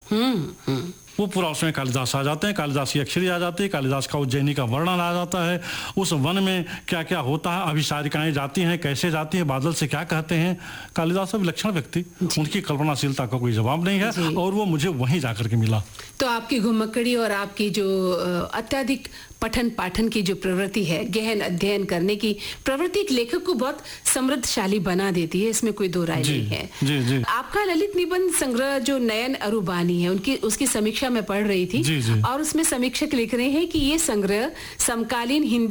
वो पूरा उसमें कालिदास आ जाते हैं, कालिदास की अक्षरी आ जाती है, कालिदास का उज्जैनी का वर्णन आ जाता है, उस वन में क्या क्या होता है, अभिसारिकाएं जाती हैं, कैसे जाती हैं, बादल से क्या कहते हैं। कालिदास विलक्षण व्यक्ति, उनकी कल्पनाशीलता का कोई जवाब नहीं है, और वो मुझे वहीं जाकर के मिला। तो आपकी घुमक्कड़ी और आपकी जो अत्यधिक पठन पाठन की जो प्रवृत्ति है, गहन अध्ययन करने की प्रवृत्ति, एक लेखक को बहुत समृद्धशाली बना देती है, इसमें कोई दो राय नहीं है। जी, जी। आपका ललित निबंध संग्रह जो नयन अरुबानी है, उसकी समीक्षा मैं पढ़ रही थी, जी, जी। और उसमें समीक्षक लिख रहे हैं कि ये संग्रह समकालीन हिंदी